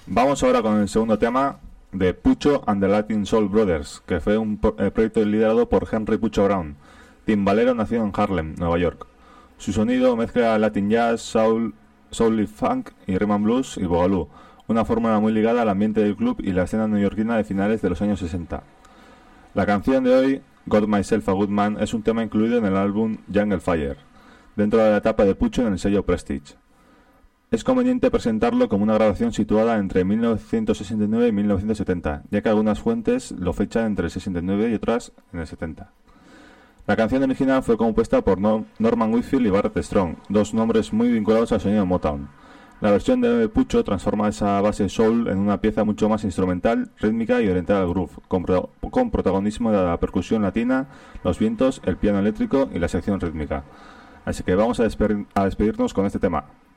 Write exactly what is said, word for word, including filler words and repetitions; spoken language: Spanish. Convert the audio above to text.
Vamos ahora con el segundo tema de Pucho and the Latin Soul Brothers, que fue un pro- eh, proyecto liderado por Henry Pucho Brown, timbalero nacido en Harlem, Nueva York. Su sonido mezcla Latin jazz, soul, soul y funk y rhythm and blues y boogaloo, una fórmula muy ligada al ambiente del club y la escena neoyorquina de finales de los años sesenta. La canción de hoy, Got Myself a Good Man, es un tema incluido en el álbum Jungle Fire, dentro de la etapa de Pucho en el sello Prestige. Es conveniente presentarlo como una grabación situada entre mil novecientos sesenta y nueve y mil novecientos setenta, ya que algunas fuentes lo fechan entre el sesenta y nueve y otras en el setenta. La canción original fue compuesta por Norman Whitfield y Barrett Strong, dos nombres muy vinculados al sonido de Motown. La versión de Pucho transforma esa base soul en una pieza mucho más instrumental, rítmica y orientada al groove, con, pro con protagonismo de la percusión latina, los vientos, el piano eléctrico y la sección rítmica. Así que vamos a, despe a despedirnos con este tema.